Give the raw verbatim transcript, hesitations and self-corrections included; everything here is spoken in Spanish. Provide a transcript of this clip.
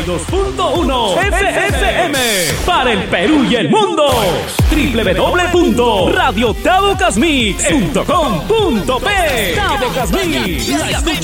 dos punto uno F F M para el Perú y el mundo. doble u doble u doble u punto radio tavo cas mix punto com punto pe. Tavo Cas Mix.